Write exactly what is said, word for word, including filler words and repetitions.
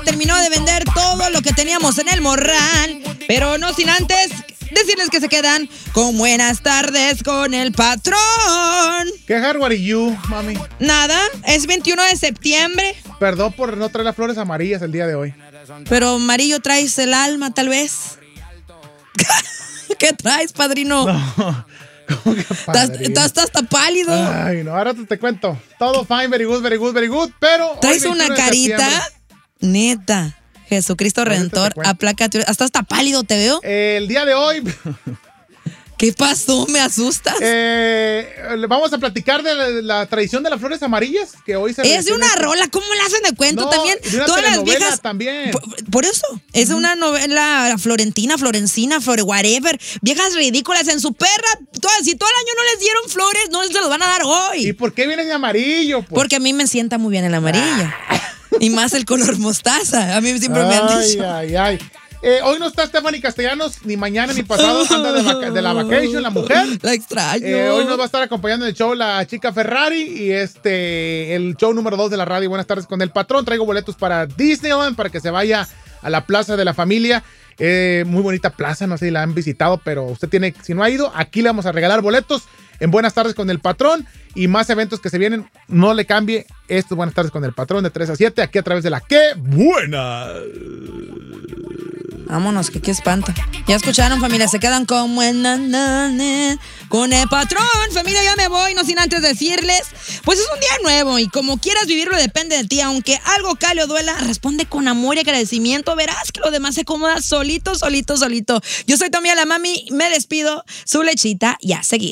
terminó de vender todo lo que teníamos en el morral, pero no sin antes decirles que se quedan con buenas tardes con el patrón. ¿Qué hardware y you, mami? Nada, es veintiuno de septiembre. Perdón por no traer las flores amarillas el día de hoy. Pero amarillo traes el alma, tal vez. ¿Qué traes, padrino? No, ¿cómo que padrino? Estás, estás hasta pálido. Ay, no, ahora te, te cuento. Todo fine, very good, very good, very good, pero... ¿Traes una carita? Neta. Jesucristo Redentor, aplácate. Hasta hasta pálido te veo. Eh, el día de hoy... ¿Qué pasó? ¿Me asustas? Eh, vamos a platicar de la, la tradición de las flores amarillas que hoy se... Es de una rola, ¿cómo la hacen de cuento no, también? De una todas las telenovela viejas también. Por, por eso, es de uh-huh. una novela florentina, florencina, flore whatever. Viejas ridículas en su perra. Todas, si todo el año no les dieron flores, no se los van a dar hoy. ¿Y por qué viene de amarillo? Pues? Porque a mí me sienta muy bien el amarillo. Y más el color mostaza. A mí siempre ay, me han dicho. Ay, ay, ay. Eh, hoy no está Stephanie Castellanos, ni mañana ni pasado, anda de, vaca- de la vacation, la mujer. La extraño. Eh, hoy nos va a estar acompañando en el show la chica Ferrari y este, el show número dos de la radio. Buenas tardes con el patrón. Traigo boletos para Disneyland para que se vaya a la Plaza de la Familia. Eh, muy bonita plaza, no sé si la han visitado, pero usted tiene, si no ha ido, aquí le vamos a regalar boletos en Buenas tardes con el patrón y más eventos que se vienen. No le cambie. Esto es Buenas tardes con el patrón de tres a siete, aquí a través de la ¡Qué buena! Vámonos, que qué espanta. Ya escucharon, familia, se quedan con buena con el patrón. Familia, ya me voy, no sin antes decirles, pues es un día nuevo y como quieras vivirlo depende de ti. Aunque algo cale o duela, responde con amor y agradecimiento. Verás que lo demás se acomoda solito, solito, solito. Yo soy tu amiga la mami, me despido. Su lechita y a seguir.